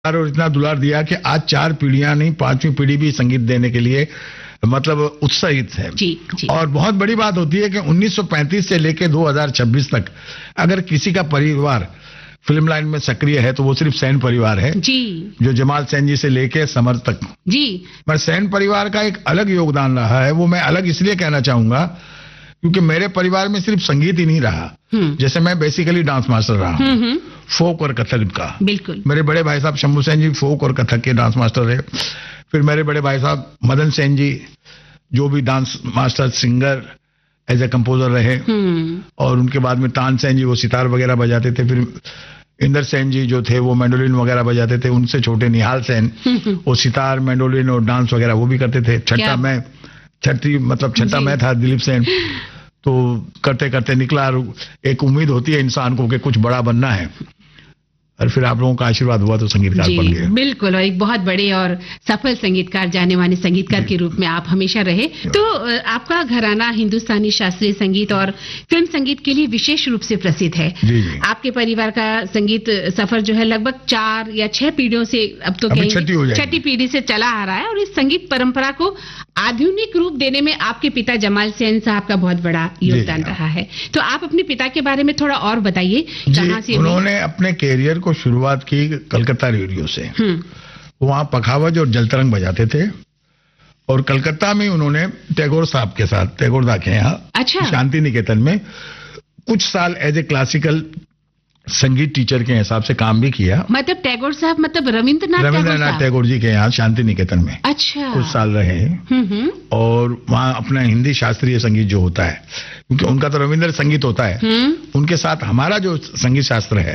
और इतना दुलार दिया कि आज 4 पीढ़ियां नहीं 5वीं पीढ़ी भी संगीत देने के लिए मतलब उत्साहित है। जी, जी। और बहुत बड़ी बात होती है कि 1935 से लेकर 2026 तक अगर किसी का परिवार फिल्म लाइन में सक्रिय है तो वो सिर्फ सेन परिवार है जी, जो जमाल सेन जी से लेके समर तक। जी। पर सेन परिवार का एक अलग योगदान रहा है, वो मैं अलग इसलिए कहना चाहूंगा क्योंकि मेरे परिवार में सिर्फ संगीत ही नहीं रहा। जैसे मैं बेसिकली डांस मास्टर रहा हूँ, फोक और कथक का। बिल्कुल। मेरे बड़े भाई साहब शंभू सेन जी फोक और कथक के डांस मास्टर रहे। फिर मेरे बड़े भाई साहब मदन सेन जी जो भी dance master singer as a composer रहे। और उनके बाद में तान सेन जी वो सितार वगैरह बजाते थे। फिर इंदर सेन जी जो थे वो मैंडोलिन वगैरह बजाते थे। उनसे छोटे निहाल सेन वो सितार मैंडोलिन और डांस वगैरह वो भी करते थे। छठा मैं था दिलीप सेन। तो करते करते निकला। एक उम्मीद होती है इंसान को कि कुछ बड़ा बनना है और फिर आप लोगों का आशीर्वाद हुआ तो संगीतकार बन गए। बिल्कुल। और एक बहुत बड़े और सफल संगीतकार, जाने माने संगीतकार के रूप में आप हमेशा रहे। तो आपका घराना हिंदुस्तानी शास्त्रीय संगीत और फिल्म संगीत के लिए विशेष रूप से प्रसिद्ध है। जी, जी। आपके परिवार का संगीत सफर जो है लगभग 4 या 6 पीढ़ियों से अब तो छठी पीढ़ी से चला आ रहा है। और इस संगीत परंपरा को आधुनिक रूप देने में आपके पिता जमाल सेन साहब का बहुत बड़ा योगदान रहा है। तो आप अपने पिता के बारे में थोड़ा और बताइए। कहाँ से उन्होंने अपने कैरियर को शुरुआत की कलकत्ता रेडियो से। वहां पखावज और जलतरंग बजाते थे। और कलकत्ता में उन्होंने टैगोर साहब के साथ, टैगोर दा के यहाँ शांति निकेतन में कुछ साल एज ए क्लासिकल संगीत टीचर के हिसाब से काम भी किया। मतलब टैगोर साहब मतलब रविंद्रनाथ टैगोर जी के यहाँ शांति निकेतन में कुछ साल रहे। और वहाँ अपना हिंदी शास्त्रीय संगीत जो होता है, क्योंकि उनका तो रविंद्र संगीत होता है, उनके साथ हमारा जो संगीत शास्त्र है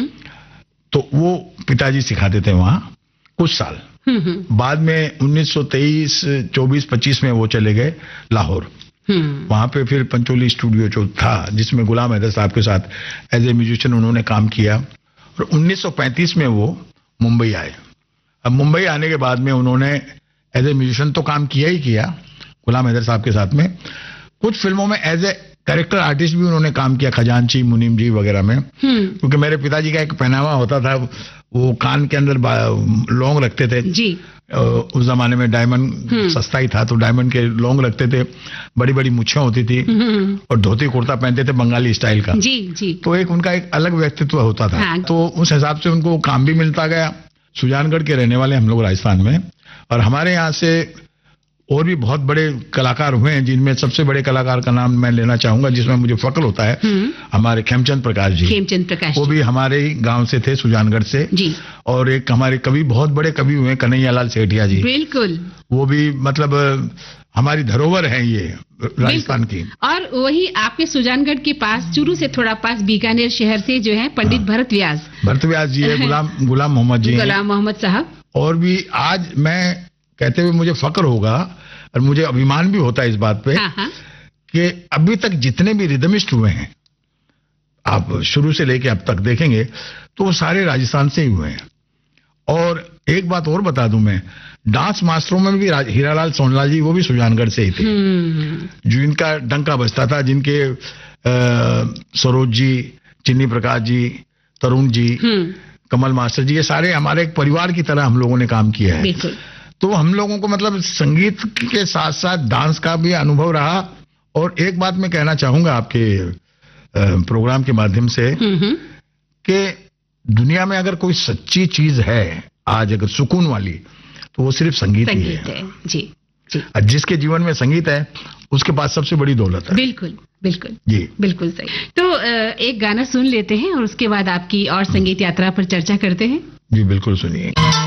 तो वो पिताजी सिखाते थे वहाँ कुछ साल। बाद में 1923, 24, 25 में वो चले गए लाहौर। वहां पे फिर पंचोली स्टूडियो जो था जिसमें गुलाम हैदर साहब के साथ एज ए म्यूजिशियन उन्होंने काम किया। और 1935 में वो मुंबई आए। अब मुंबई आने के बाद में उन्होंने एज ए म्यूजिशियन तो काम किया ही किया गुलाम हैदर साहब के साथ में। कुछ फिल्मों में एज ए कैरेक्टर आर्टिस्ट भी उन्होंने काम किया, खजांची, मुनीम जी वगैरह में। क्योंकि मेरे पिताजी का एक पहनावा होता था, वो कान के अंदर लौंग रखते थे जी। उस जमाने में डायमंड सस्ता ही था तो डायमंड के लौंग रखते थे, बड़ी बड़ी मुच्छें होती थी और धोती कुर्ता पहनते थे बंगाली स्टाइल का। जी, जी। तो एक उनका एक अलग व्यक्तित्व होता था। हाँ। तो उस हिसाब से उनको काम भी मिलता गया। सुजानगढ़ के रहने वाले हम लोग राजस्थान में। और हमारे यहाँ से और भी बहुत बड़े कलाकार हुए हैं, जिनमें सबसे बड़े कलाकार का नाम मैं लेना चाहूंगा जिसमें मुझे फक्र होता है, हमारे खेमचंद प्रकाश जी। वो भी हमारे ही गांव से थे, सुजानगढ़ से जी। और एक हमारे कवि, बहुत बड़े कवि हुए, कन्हैयालाल सेठिया जी। बिल्कुल। वो भी मतलब हमारी धरोहर है ये राजस्थान की। और वही आपके सुजानगढ़ के पास, चूरू से थोड़ा पास, बीकानेर शहर से जो है पंडित भरत व्यास जी है, गुलाम मोहम्मद जी, गुलाम मोहम्मद साहब। और भी आज मैं कहते हुए मुझे फक्र होगा और मुझे अभिमान भी होता है इस बात पे कि अभी तक जितने भी रिदमिस्ट हुए हैं, आप शुरू से लेके अब तक देखेंगे तो वो सारे राजस्थान से ही हुए हैं। और एक बात और बता दूं मैं, डांस मास्टरों में भी हीरालाल सोनलाल जी वो भी सुजानगढ़ से ही थे, जो इनका डंका बजता था, जिनके सरोज जी, चिन्नी प्रकाश जी, तरुण जी, कमल मास्टर जी, ये सारे हमारे एक परिवार की तरह हम लोगों ने काम किया है। तो हम लोगों को मतलब संगीत के साथ साथ डांस का भी अनुभव रहा। और एक बात मैं कहना चाहूंगा आपके प्रोग्राम के माध्यम से कि दुनिया में अगर कोई सच्ची चीज है आज अगर सुकून वाली तो वो सिर्फ संगीत ही है। जी, जी। जिसके जीवन में संगीत है उसके पास सबसे बड़ी दौलत है। बिल्कुल, बिल्कुल जी, बिल्कुल सही। तो एक गाना सुन लेते हैं और उसके बाद आपकी और संगीत यात्रा पर चर्चा करते हैं। जी बिल्कुल, सुनिए।